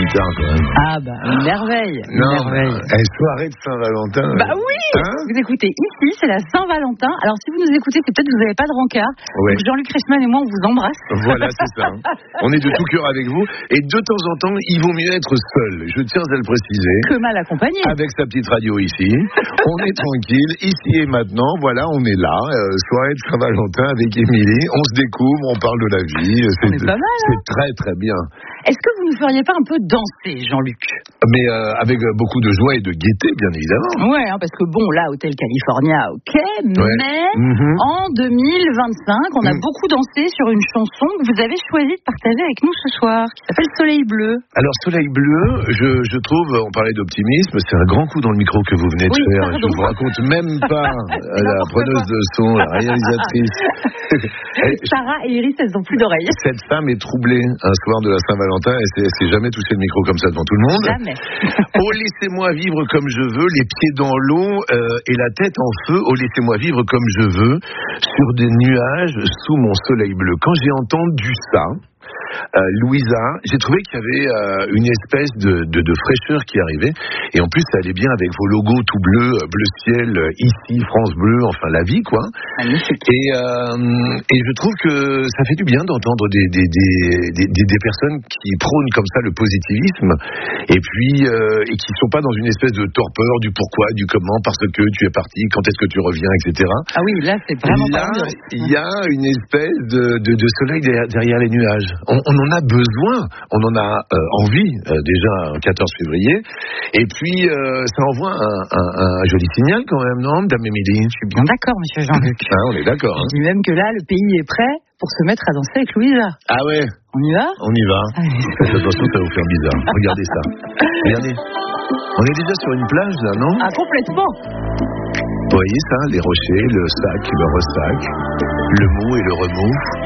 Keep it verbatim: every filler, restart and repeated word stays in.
tard quand même. Ah bah, une merveille. Une non, merveille. Eh, soirée de Saint-Valentin. Bah oui. Hein, vous écoutez ici, c'est la Saint-Valentin. Alors si vous nous écoutez, c'est peut-être que vous n'avez pas de rencard. ouais. Donc Jean-Luc Reichmann et moi, on vous embrasse. Voilà, c'est ça. On est de tout cœur avec vous. Et de temps en temps, il vaut mieux être seul. Je tiens à le préciser. Que mal accompagné. Avec sa petite radio ici. On est tranquille. Ici et maintenant, voilà, on est là. Euh, soirée de Saint-Valentin avec Émilie. On se découvre, on parle de la vie. C'est, c'est pas mal. Hein, c'est très très bien. Est-ce que vous ne feriez pas un peu danser, Jean-Luc? Mais euh, avec beaucoup de joie et de gaieté, bien évidemment. Ouais, hein, parce que bon, là, Hôtel California, ok, ouais. mais mm-hmm. en deux mille vingt-cinq, on a mm. beaucoup dansé sur une chanson que vous avez choisi de partager avec nous ce soir, qui s'appelle Soleil Bleu. Alors, Soleil Bleu, je, je trouve, on parlait d'optimisme, c'est un grand coup dans le micro que vous venez de oui, faire. Pardon. Je vous raconte même pas la preneuse de son, la réalisatrice. Sarah et Iris, elles n'ont plus d'oreilles. Cette femme est troublée un soir de la Saint-Valentin et c'est, c'est jamais touché le micro comme ça devant tout le monde. Jamais. Oh, laissez-moi vivre comme je veux, les pieds dans l'eau euh, et la tête en feu. Oh, laissez-moi vivre comme je veux, sur des nuages, sous mon soleil bleu. Quand j'ai entendu ça, Euh, Louisa, j'ai trouvé qu'il y avait euh, une espèce de, de, de fraîcheur qui arrivait, et en plus ça allait bien avec vos logos tout bleus, bleu ciel, ici France Bleu, enfin la vie quoi. Et, euh, et je trouve que ça fait du bien d'entendre des, des, des, des, des, des personnes qui prônent comme ça le positivisme, et puis euh, et qui sont pas dans une espèce de torpeur du pourquoi, du comment, parce que tu es parti, quand est-ce que tu reviens, et cetera. Ah oui, là c'est vraiment là, pas il y a une espèce de, de, de soleil derrière, derrière les nuages. On, on en a besoin, on en a euh, envie, euh, déjà un quatorze février, et puis euh, ça envoie un, un, un joli signal quand même, non, Dame Émilie? Je suis bien d'accord, monsieur Jean-Luc. Ah, on est d'accord. Hein. Je dis même que là, le pays est prêt pour se mettre à danser avec Louisa. Ah ouais. On y va? On y va. Faites attention, ça va vous faire bizarre. Regardez ça. Regardez. On est déjà sur une plage, là, non? Ah, complètement. Vous voyez ça, les rochers, le sac, le ressac, le mou et le remous.